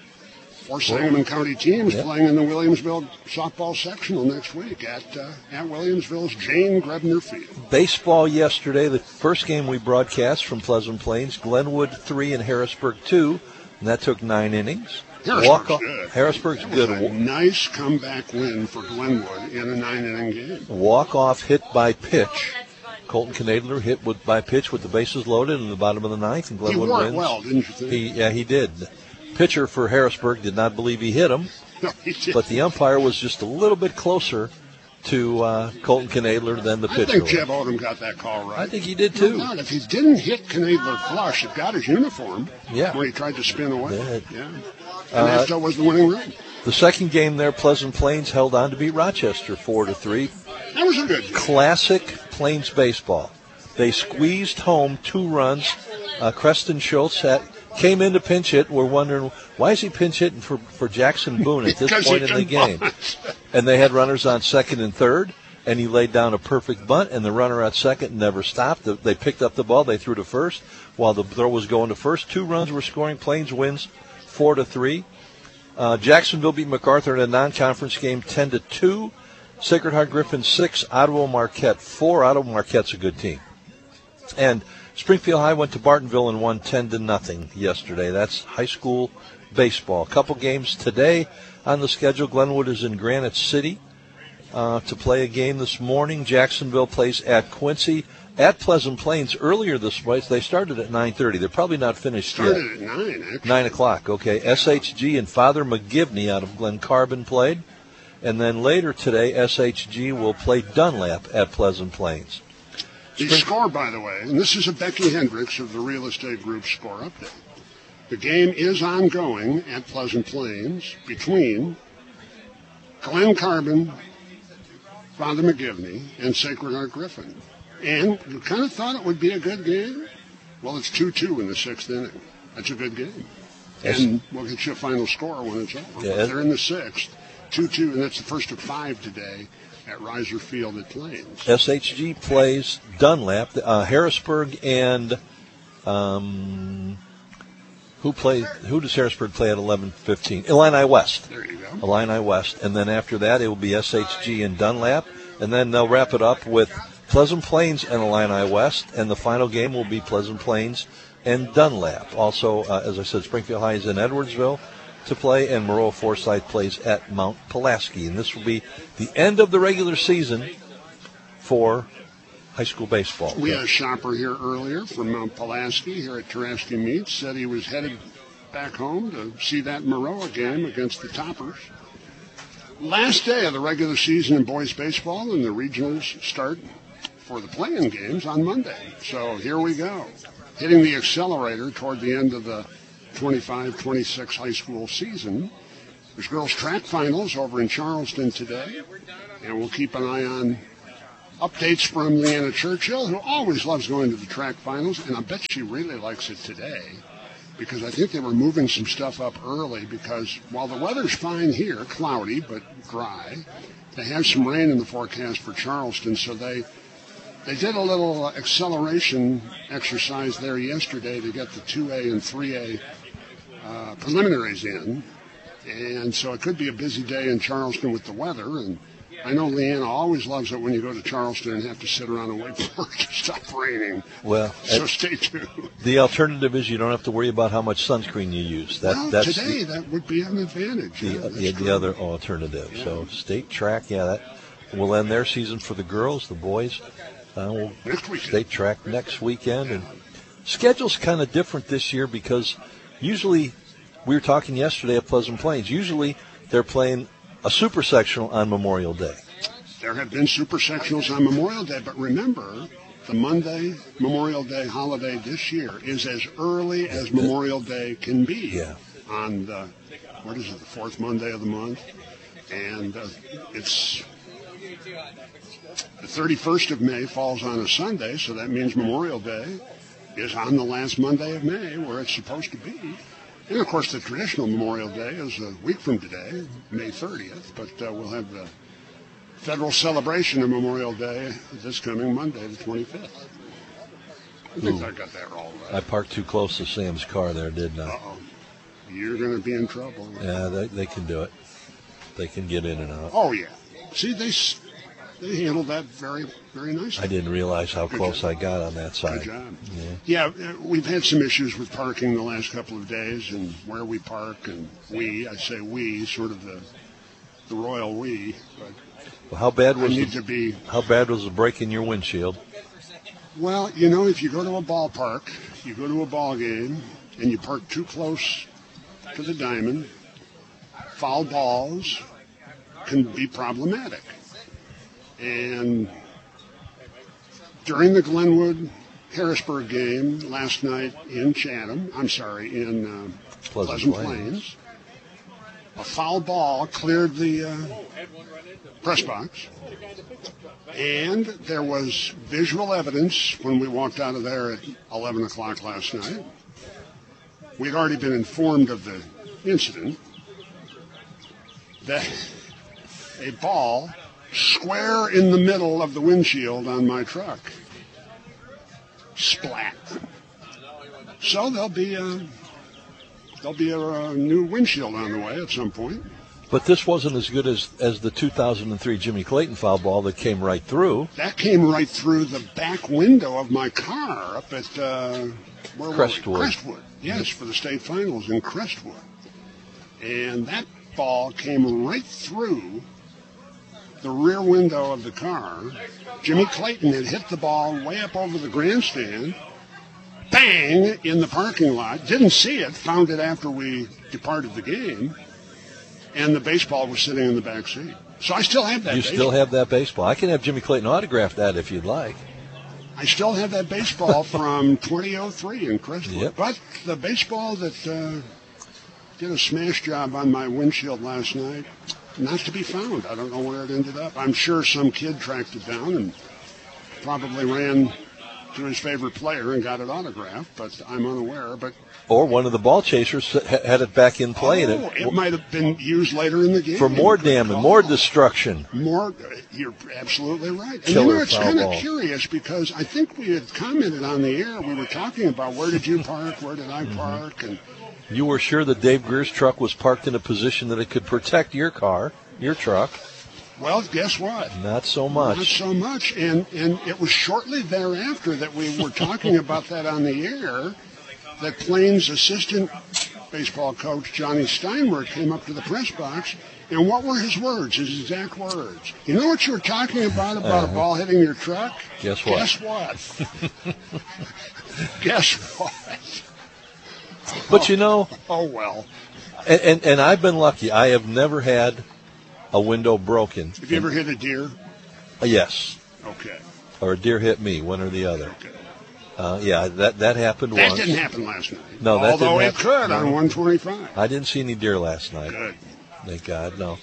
4 Sangamon County teams playing in the Williamsville softball sectional next week at Williamsville's Jane Grebner Field. Baseball yesterday, the first game we broadcast from Pleasant Plains, Glenwood 3 and Harrisburg 2, and that took 9 innings. Harrisburg's good. A nice comeback win for Glenwood in a 9-inning game. Walk-off hit by pitch. Colton Knadler hit by pitch with the bases loaded in the bottom of the ninth, and Glenwood wins. He worked well, didn't you think? He did. Pitcher for Harrisburg did not believe he hit him, but the umpire was just a little bit closer to Colton Knadler than the pitcher. I think Jeb Odom got that call right. I think he did too. No, if he didn't hit Knadler flush, it got his uniform when he tried to spin away. And that still was the winning run. The second game there, Pleasant Plains held on to beat Rochester 4-3. That was a good game. Classic Plains baseball. They squeezed home 2 runs. Creston Schultz came in to pinch hit. We're wondering, why is he pinch hitting for Jackson Boone at this point in the game? And they had runners on second and third, and he laid down a perfect bunt, and the runner at second never stopped. They picked up the ball. They threw to first while the throw was going to first. 2 runs were scoring. Plains wins 4-3. Jacksonville beat MacArthur in a non-conference game 10-2. Sacred Heart Griffin 6, Ottawa Marquette 4. Ottawa Marquette's a good team. And Springfield High went to Bartonville and won 10-0 yesterday. That's high school baseball. A couple games today on the schedule. Glenwood is in Granite City to play a game this morning. Jacksonville plays at Quincy. At Pleasant Plains earlier this week, they started at 9:30. They're probably not finished yet. Started at 9, actually. 9 o'clock, okay. SHG and Father McGivney out of Glen Carbon played. And then later today, SHG will play Dunlap at Pleasant Plains. The score, by the way, and this is a Becky Hendricks of the Real Estate Group score update. The game is ongoing at Pleasant Plains between Glen Carbon, Father McGivney, and Sacred Heart Griffin. And you kind of thought it would be a good game. Well, it's 2-2 in the 6th inning. That's a good game. Yes. And we'll get you a final score when it's over. Yeah. They're in the 6th, 2-2, and that's the first of 5 today at Reiser Field at Plains. SHG plays Dunlap. Harrisburg and who does Harrisburg play at 11:15? Illini West. There you go. Illini West. And then after that, it will be SHG and Dunlap. And then they'll wrap it up with Pleasant Plains and Illini West. And the final game will be Pleasant Plains and Dunlap. Also, as I said, Springfield High is in Edwardsville to play, and Moreau Forsyth plays at Mount Pulaski. And this will be the end of the regular season for high school baseball. We had a shopper here earlier from Mount Pulaski here at Taraski Meets, said he was headed back home to see that Moreau game against the Toppers. Last day of the regular season in boys baseball, and the regionals start for the play-in games on Monday. So here we go, hitting the accelerator toward the end of the 25-26 high school season. There's girls track finals over in Charleston today, and we'll keep an eye on updates from Leanna Churchill, who always loves going to the track finals, and I bet she really likes it today, because I think they were moving some stuff up early, because while the weather's fine here, cloudy but dry, they have some rain in the forecast for Charleston, so they did a little acceleration exercise there yesterday to get the 2A and 3A preliminaries in, and so it could be a busy day in Charleston with the weather, and I know Leanna always loves it when you go to Charleston and have to sit around and wait for it to stop raining. Well, so stay tuned. The alternative is you don't have to worry about how much sunscreen you use. That's today that would be an advantage. The other alternative. Yeah. So state track, that will end their season for the girls. The boys will state track next weekend. And schedule's kind of different this year because usually, we were talking yesterday at Pleasant Plains, usually they're playing a super sectional on Memorial Day. There have been super sectionals on Memorial Day, but remember, the Monday Memorial Day holiday this year is as early as Memorial Day can be. Yeah. On the, the fourth Monday of the month, and it's the 31st of May falls on a Sunday, so that means Memorial Day is on the last Monday of May, where it's supposed to be. And, of course, the traditional Memorial Day is a week from today, May 30th, but we'll have the federal celebration of Memorial Day this coming Monday, the 25th. I think I got that all right. I parked too close to Sam's car there, didn't I? Uh-oh. You're going to be in trouble. Yeah, they can do it. They can get in and out. Oh, yeah. See, they handled that very, very nicely. I didn't realize how close I got on that side. Good job. Yeah, we've had some issues with parking the last couple of days and where we park, and I say we, sort of the royal we. But well, how bad was the break in your windshield? Well, if you go to a ballpark, you go to a ball game, and you park too close to the diamond, foul balls can be problematic. And during the Glenwood-Harrisburg game last night in Pleasant Plains, a foul ball cleared the press box, and there was visual evidence when we walked out of there at 11 o'clock last night. We'd already been informed of the incident, that a ball square in the middle of the windshield on my truck. Splat. So there'll be a new windshield on the way at some point. But this wasn't as good as the 2003 Jimmy Clayton foul ball that came right through. That came right through the back window of my car up at Crestwood. Yes, for the state finals in Crestwood. And that ball came right through the rear window of the car. Jimmy Clayton had hit the ball way up over the grandstand, bang, in the parking lot. Didn't see it, found it after we departed the game, and the baseball was sitting in the back seat. So I still have that baseball. You still have that baseball. I can have Jimmy Clayton autograph that if you'd like. I still have that baseball from 2003 in Crestwood. Yep. But the baseball that did a smash job on my windshield last night, not to be found. I don't know where it ended up. I'm sure some kid tracked it down and probably ran to his favorite player and got it autographed, but I'm unaware. Or one of the ball chasers had it back in play. It might have been used later in the game. For more damage, more destruction. You're absolutely right. And it's kind of curious because I think we had commented on the air. We were talking about where did you park, where did I park, and you were sure that Dave Greer's truck was parked in a position that it could protect your car, your truck. Well, guess what? Not so much. Not so much. And it was shortly thereafter that we were talking about that on the air, that Plains assistant baseball coach Johnny Steinberg came up to the press box, and what were his words, his exact words? You know what you were talking about a ball hitting your truck? Guess what? Guess what? Guess what? But you know... Oh, well. And I've been lucky. I have never had a window broken. Have you ever hit a deer? Yes. Okay. Or a deer hit me, one or the other. Okay. Yeah, that happened once. That didn't happen last night. No, that Although didn't it could no. on 125. I didn't see any deer last night. Good. Thank God, no.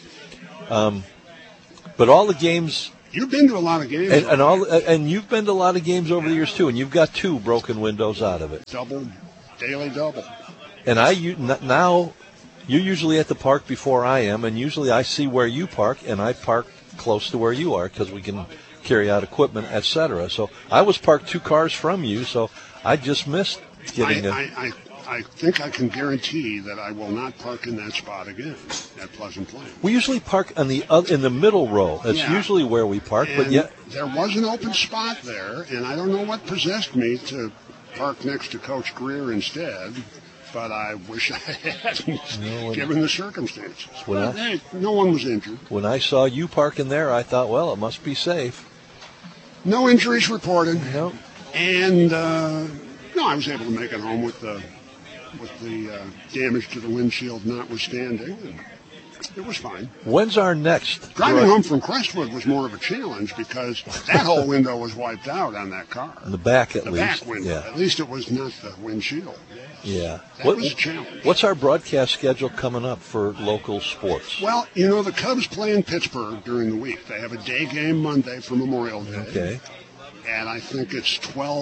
But all the games... You've been to a lot of games. And you've been to a lot of games over the years, too, and you've got 2 broken windows out of it. Daily double. And now... You're usually at the park before I am, and usually I see where you park, and I park close to where you are because we can carry out equipment, etc. So I was parked 2 cars from you, so I just missed getting I think I can guarantee that I will not park in that spot again at Pleasant Plain. We usually park in the middle row. That's usually where we park, and but yet there was an open spot there, and I don't know what possessed me to park next to Coach Greer instead. But I wish I hadn't, given the circumstances. Hey, no one was injured. When I saw you parking there, I thought, well, it must be safe. No injuries reported. No. And, I was able to make it home with the damage to the windshield notwithstanding. And it was fine. When's our next? Driving home from Crestwood was more of a challenge because that whole window was wiped out on that car. In the back, at least. least. The back window. Yeah. At least it was not the windshield. Yeah. That was a challenge. What's our broadcast schedule coming up for local sports? Well, the Cubs play in Pittsburgh during the week. They have a day game Monday for Memorial Day. Okay. And I think it's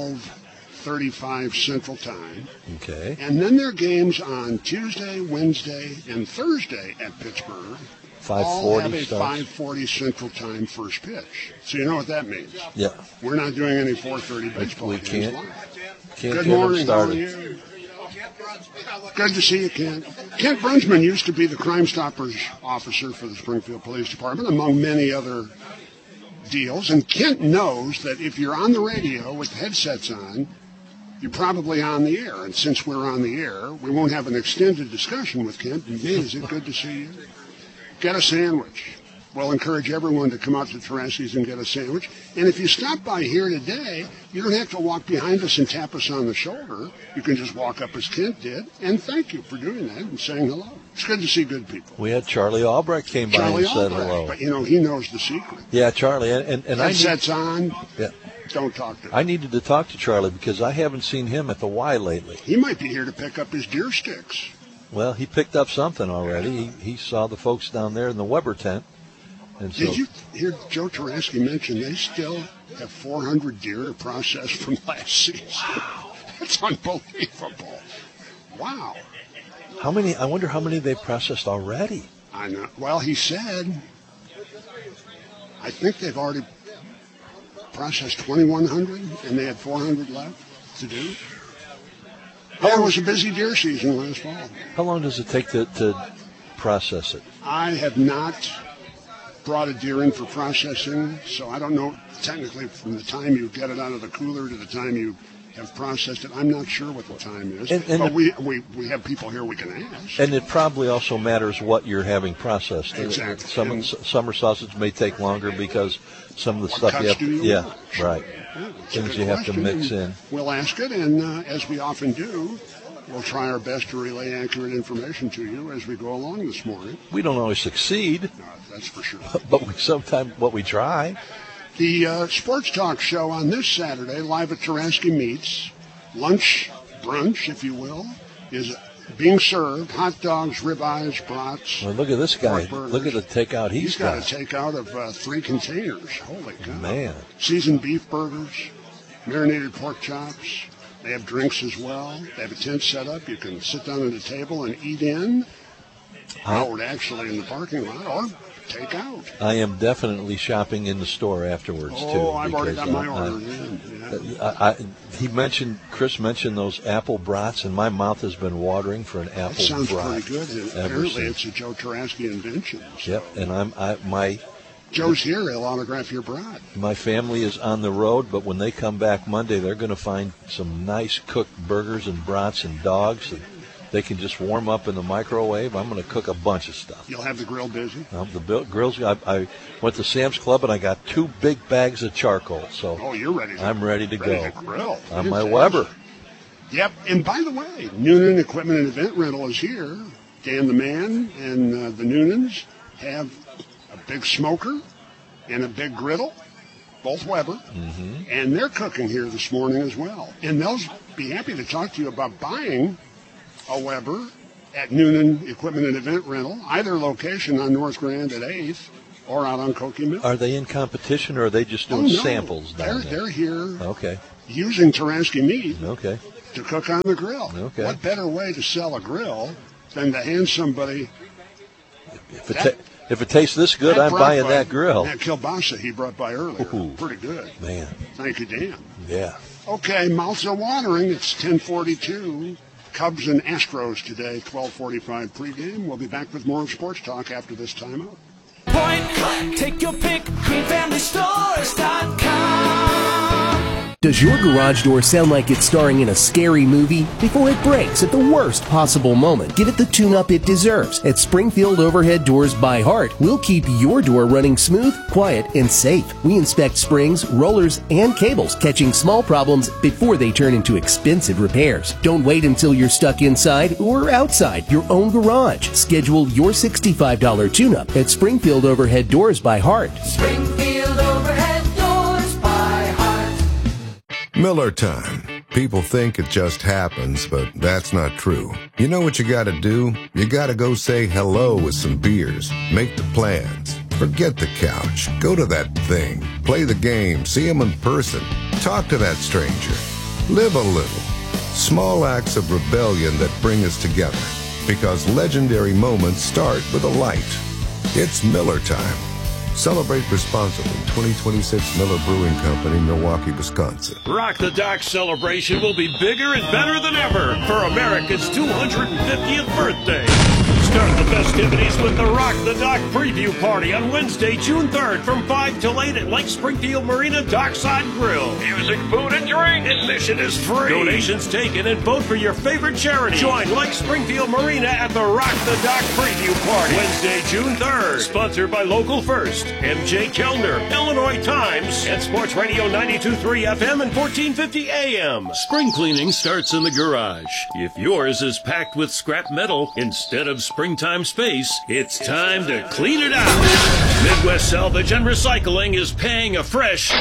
12:35 Central Time. Okay. And then there are games on Tuesday, Wednesday, and Thursday at Pittsburgh. 5:40 all have a starts. 5:40 Central Time first pitch. So you know what that means. Yeah. We're not doing any 4:30 baseball We games can't. live. Can't Good get morning. them How are started. you? Good to see you, Kent. Kent Brunsman used to be the Crime Stoppers officer for the Springfield Police Department, among many other deals. And Kent knows that if you're on the radio with headsets on, you're probably on the air. And since we're on the air, we won't have an extended discussion with Kent. Man, is it good to see you? Get a sandwich. We'll encourage everyone to come out to Tarasi's and get a sandwich. And if you stop by here today, you don't have to walk behind us and tap us on the shoulder. You can just walk up as Kent did. And thank you for doing that and saying hello. It's good to see good people. We had Charlie Albrecht came by and said hello. But, he knows the secret. Yeah, Charlie. And headsets on. Yeah. Don't talk to him. I needed to talk to Charlie because I haven't seen him at the Y lately. He might be here to pick up his deer sticks. Well, he picked up something already. He saw the folks down there in the Weber tent. And so, did you hear Joe Tarasky mention they still have 400 deer to process from last season? Wow. That's unbelievable. Wow. How many? I wonder how many they processed already. I know. Well, he said, I think they've already processed 2,100, and they had 400 left to do. Yeah, it was a busy deer season last fall. How long does it take to process it? I have not brought a deer in for processing, so I don't know technically from the time you get it out of the cooler to the time you have processed it. I'm not sure what the time is, but we have people here we can ask. And it probably also matters what you're having processed. Exactly. Summer sausage may take longer because some of the stuff you have to, right. Things you have to mix in. We'll ask it, and as we often do, we'll try our best to relay accurate information to you as we go along this morning. We don't always succeed. No, that's for sure. But we try. The Sports Talk show on this Saturday, live at Tarasky Meats, lunch, brunch, if you will, is being served. Hot dogs, ribeyes, brats. Well, look at this guy. Look at the takeout he's got. He's got a takeout of 3 containers. Holy cow. Man. Seasoned beef burgers, marinated pork chops. They have drinks as well. They have a tent set up. You can sit down at a table and eat in, out actually in the parking lot, or take out. I am definitely shopping in the store afterwards, too. Oh, I've already got my order in. Chris mentioned those apple brats, and my mouth has been watering for an apple that sounds brat. pretty good. And apparently it's a Joe Tarasky invention. So. Yep, and Joe's here. He'll autograph your brat. My family is on the road, but when they come back Monday, they're going to find some nice cooked burgers and brats and dogs. And They can just warm up in the microwave. I'm going to cook a bunch of stuff. You'll have the grill busy? The grill's. I went to Sam's Club and I got 2 big bags of charcoal. So you're ready. I'm ready to go. To grill. On my Weber. Yep. And by the way, Noonan Equipment and Event Rental is here. Dan the Man and the Noonans have a big smoker and a big griddle, both Weber, and they're cooking here this morning as well. And they'll be happy to talk to you about buying a Weber at Noonan Equipment and Event Rental, either location on North Grand at 8th or out on Cokie Mill. Are they in competition, or are they just doing samples down there? They're here Okay. using Tarasky meat Okay. to cook on the grill. Okay. What better way to sell a grill than to hand somebody... If it tastes this good, I'm buying that grill. That kielbasa he brought by earlier. Ooh. Pretty good. Man. Thank you, Dan. Yeah. Okay, mouths are watering. It's 10:42. Cubs and Astros today, 12:45 pregame. We'll be back with more sports talk after this timeout. Point, take your pick, greenfamilystores.com. Does your garage door sound like it's starring in a scary movie? Before it breaks at the worst possible moment, give it the tune-up it deserves. At Springfield Overhead Doors by Heart, we'll keep your door running smooth, quiet, and safe. We inspect springs, rollers, and cables, catching small problems before they turn into expensive repairs. Don't wait until you're stuck inside or outside your own garage. Schedule your $65 tune-up at Springfield Overhead Doors by Heart. Springfield Overhead Doors by Heart. Miller time. People think it just happens, but that's not true. You know what you gotta do? You gotta go say hello with some beers. Make the plans. Forget the couch. Go to that thing. Play the game. See him in person. Talk to that stranger. Live a little. Small acts of rebellion that bring us together. Because legendary moments start with a light. It's Miller time. Celebrate responsibly. 2026 Miller Brewing Company, Milwaukee, Wisconsin. Rock the Dock celebration will be bigger and better than ever for America's 250th birthday. Start the festivities with the Rock the Dock preview party on Wednesday, June 3rd from 5 till 8 at Lake Springfield Marina Dockside Grill. Music, food, and drink. Admission is free. Donations taken and vote for your favorite charity. Join Lake Springfield Marina at the Rock the Dock preview party Wednesday, June 3rd. Sponsored by Local First, MJ Kellner, Illinois Times, and Sports Radio 92.3 FM and 1450 AM. Spring cleaning starts in the garage. If yours is packed with scrap metal instead of springtime space, it's time to clean it out. Midwest Salvage and Recycling is paying a fresh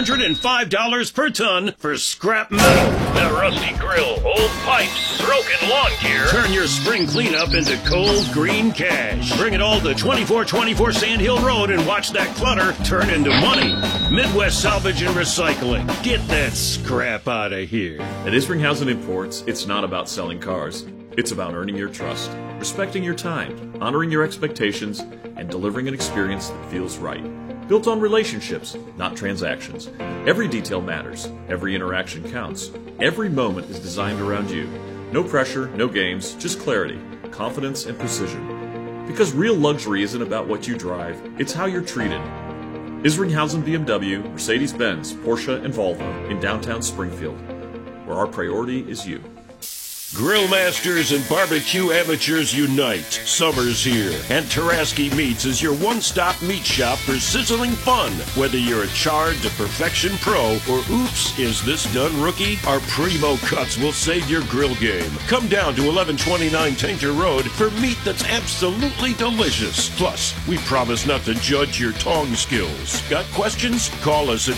$205 per ton for scrap metal. That rusty grill, old pipes, broken lawn gear. Turn your spring cleanup into cold green cash. Bring it all to 2424 Sand Hill Road and watch that clutter turn into money. Midwest Salvage and Recycling. Get that scrap out of here. At Isringhausen Imports, it's not about selling cars. It's about earning your trust, respecting your time, honoring your expectations, and delivering an experience that feels right. Built on relationships, not transactions. Every detail matters. Every interaction counts. Every moment is designed around you. No pressure, no games, just clarity, confidence, and precision. Because real luxury isn't about what you drive, it's how you're treated. Isringhausen BMW, Mercedes-Benz, Porsche, and Volvo in downtown Springfield, where our priority is you. Grill masters and barbecue amateurs unite. Summer's here, and Tarasky Meats is your one-stop meat shop for sizzling fun. Whether you're a charred to perfection pro or oops, is this done rookie? Our primo cuts will save your grill game. Come down to 1129 Tainter Road for meat that's absolutely delicious. Plus, we promise not to judge your tong skills. Got questions? Call us at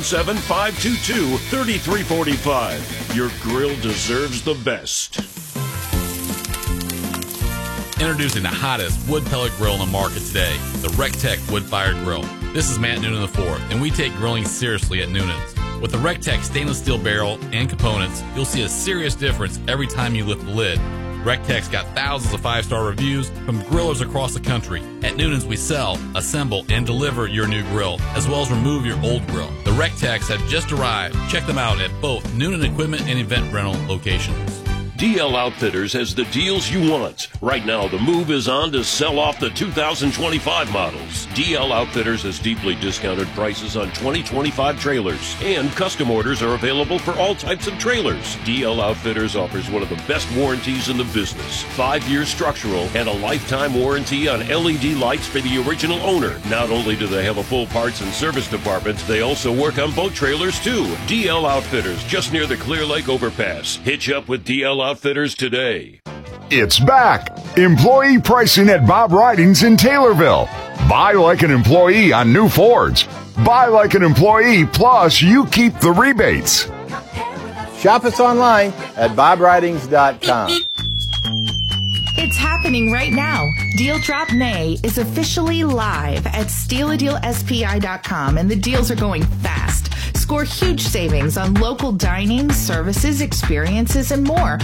217-522-3345. Your grill deserves the best. Introducing the hottest wood pellet grill on the market today, the RecTech wood-fired grill. This is Matt Noonan IV, and we take grilling seriously at Noonan's. With the RecTech stainless steel barrel and components, you'll see a serious difference every time you lift the lid. RecTech's got thousands of 5-star reviews from grillers across the country. At Noonan's, we sell, assemble, and deliver your new grill, as well as remove your old grill. The RecTechs have just arrived. Check them out at both Noonan Equipment and Event Rental locations. DL Outfitters has the deals you want. Right now, the move is on to sell off the 2025 models. DL Outfitters has deeply discounted prices on 2025 trailers, and custom orders are available for all types of trailers. DL Outfitters offers one of the best warranties in the business. 5-year structural and a lifetime warranty on LED lights for the original owner. Not only do they have a full parts and service department, they also work on boat trailers too. DL Outfitters, just near the Clear Lake overpass. Hitch up with DL Outfitters today. It's back. Employee pricing at Bob Ridings in Taylorville. Buy like an employee on new Fords. Buy like an employee, plus you keep the rebates. Shop us online at bobridings.com. It's happening right now. Deal Drop May is officially live at stealadealspi.com, and the deals are going fast. Score huge savings on local dining, services, experiences, and more